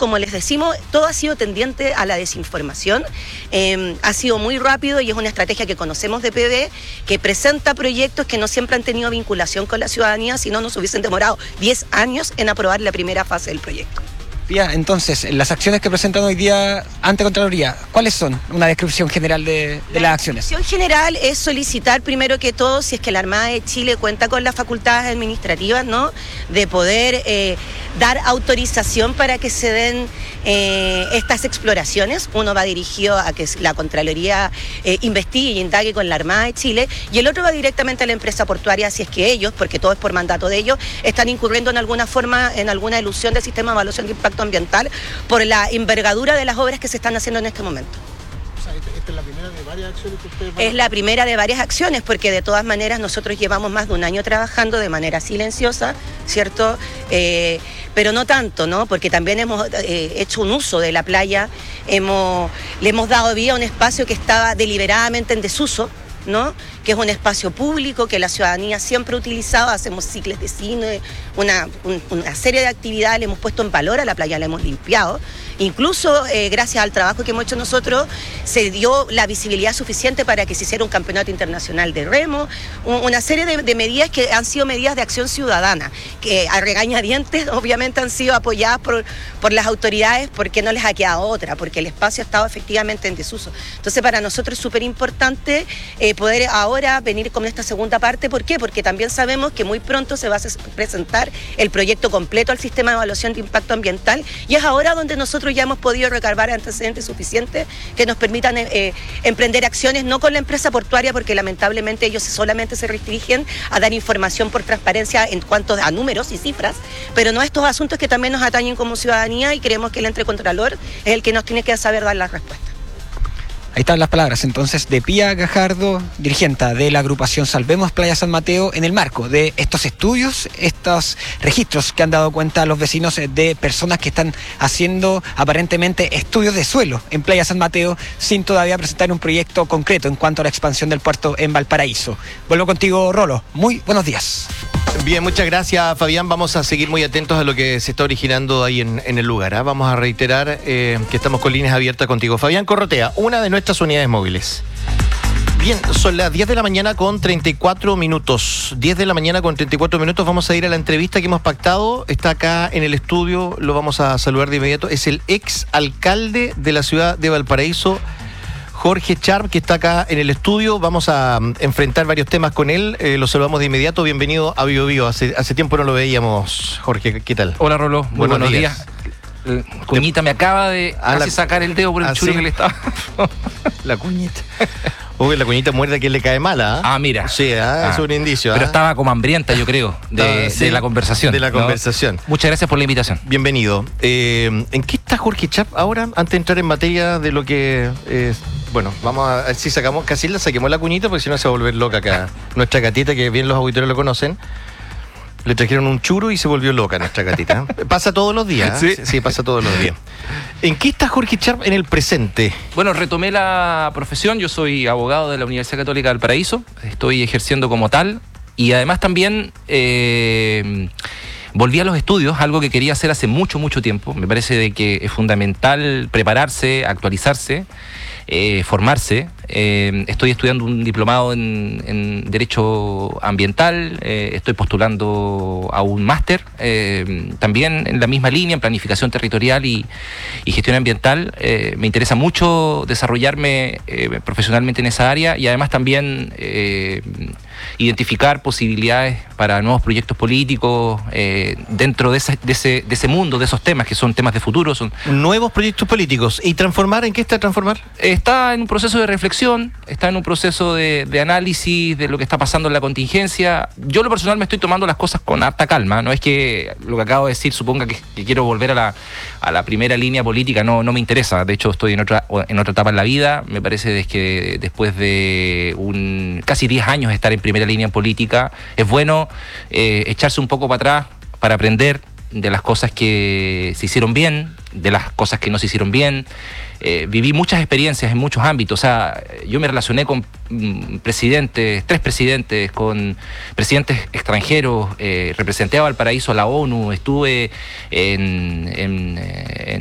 como les decimos, todo ha sido tendiente a la desinformación. Ha sido muy rápido y es una estrategia que conocemos de PD, que presenta proyectos que no siempre han tenido vinculación con la ciudadanía, si no nos hubiesen demorado 10 años en aprobar la primera fase del proyecto. Pía, entonces, las acciones que presentan hoy día ante Contraloría, ¿cuáles son? Una descripción general de las acciones. La descripción general es solicitar primero que todo, si es que la Armada de Chile cuenta con las facultades administrativas, ¿no?, de poder dar autorización para que se den estas exploraciones. Uno va dirigido a que la Contraloría investigue y indague con la Armada de Chile, y el otro va directamente a la empresa portuaria, si es que ellos, porque todo es por mandato de ellos, están incurriendo en alguna forma, en alguna ilusión del sistema de evaluación de impacto ambiental por la envergadura de las obras que se están haciendo en este momento. O sea, esta es la primera de varias acciones que ustedes van a... Es la primera de varias acciones, porque de todas maneras nosotros llevamos más de un año trabajando de manera silenciosa, ¿cierto? Pero no tanto, ¿no? Porque también hemos hecho un uso de la playa, le hemos dado vida a un espacio que estaba deliberadamente en desuso, ¿no?, que es un espacio público que la ciudadanía siempre ha utilizado. Hacemos ciclos de cine, una serie de actividades, le hemos puesto en valor a la playa, la hemos limpiado. Incluso gracias al trabajo que hemos hecho nosotros, se dio la visibilidad suficiente para que se hiciera un campeonato internacional de remo, una serie de medidas que han sido medidas de acción ciudadana, que a regañadientes obviamente han sido apoyadas por las autoridades, porque no les ha quedado otra, porque el espacio ha estado efectivamente en desuso. Entonces para nosotros es súper importante poder ahora venir con esta segunda parte. ¿Por qué? Porque también sabemos que muy pronto se va a presentar el proyecto completo al sistema de evaluación de impacto ambiental, y es ahora donde nosotros ya hemos podido recabar antecedentes suficientes que nos permitan emprender acciones, no con la empresa portuaria, porque lamentablemente ellos solamente se restringen a dar información por transparencia en cuanto a números y cifras, pero no a estos asuntos que también nos atañen como ciudadanía, y creemos que el entrecontralor es el que nos tiene que saber dar las respuestas. Ahí están las palabras entonces de Pía Gajardo, dirigente de la agrupación Salvemos Playa San Mateo, en el marco de estos estudios, estos registros que han dado cuenta los vecinos de personas que están haciendo aparentemente estudios de suelo en Playa San Mateo sin todavía presentar un proyecto concreto en cuanto a la expansión del puerto en Valparaíso. Vuelvo contigo, Rolo. Muy buenos días. Bien, muchas gracias, Fabián. Vamos a seguir muy atentos a lo que se está originando ahí en el lugar. Vamos a reiterar que estamos con líneas abiertas contigo. Fabián Corrotea, una de nuestras unidades móviles. Bien, son las 10 de la mañana con 34 minutos. 10 de la mañana con 34 minutos. Vamos a ir a la entrevista que hemos pactado. Está acá en el estudio, lo vamos a saludar de inmediato. Es el ex alcalde de la ciudad de Valparaíso, Jorge Charp, que está acá en el estudio. Vamos a enfrentar varios temas con él. Lo saludamos de inmediato. Bienvenido a Bio Bio. Hace tiempo no lo veíamos, Jorge. ¿Qué tal? Hola, Rolo. Muy buenos días. Cuñita me acaba de sacar el dedo por el churi que le estaba. La cuñita. Uy, la cuñita muerde a quien le cae mala. Mira. Sí, es un indicio. Pero estaba como hambrienta, yo creo, de la conversación. De la conversación. ¿No? Muchas gracias por la invitación. Bienvenido. ¿En qué está Jorge Charp ahora? Antes de entrar en materia de lo que... bueno, vamos a ver si saquemos la cuñita, porque si no se va a volver loca acá. Nuestra gatita, que bien los auditores lo conocen. Le trajeron un churo y se volvió loca nuestra gatita. Pasa todos los días. Sí, pasa todos los días. ¿En qué está Jorge Charp en el presente? Bueno, retomé la profesión. Yo soy abogado de la Universidad Católica del Paraíso. Estoy ejerciendo como tal. Y además también volví a los estudios, algo que quería hacer hace mucho, mucho tiempo. Me parece de que es fundamental prepararse, actualizarse, formarse. Estoy estudiando un diplomado en Derecho Ambiental, estoy postulando a un máster, también en la misma línea, en Planificación Territorial y Gestión Ambiental. Me interesa mucho desarrollarme profesionalmente en esa área, y además también identificar posibilidades para nuevos proyectos políticos dentro de ese mundo, de esos temas que son temas de futuro. Son nuevos proyectos políticos. ¿Y transformar? ¿En qué está transformar? Está en un proceso de reflexión, está en un proceso de análisis de lo que está pasando en la contingencia. Yo, en lo personal, me estoy tomando las cosas con harta calma. No es que lo que acabo de decir suponga que quiero volver a la primera línea política. No me interesa. De hecho, estoy en otra etapa en la vida. Me parece que después de casi 10 años de estar en primera línea política, es bueno echarse un poco para atrás para aprender de las cosas que se hicieron bien, de las cosas que no se hicieron bien. Viví muchas experiencias en muchos ámbitos. O sea, yo me relacioné con tres presidentes, con presidentes extranjeros, representé a Valparaíso a la ONU, estuve en